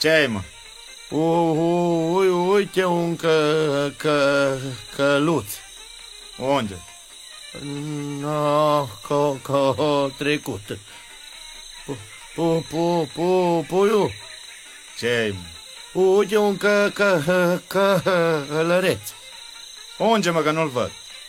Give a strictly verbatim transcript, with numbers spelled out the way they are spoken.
Ce-ai, mă? U, u, uite un că, că, căluț. Unde? No, că, că a trecut. Pu, pu, pu, pu, puiu. Ce-ai, mă? Uite un că, că, că, călăreț. Unde, mă, că nu-l văd?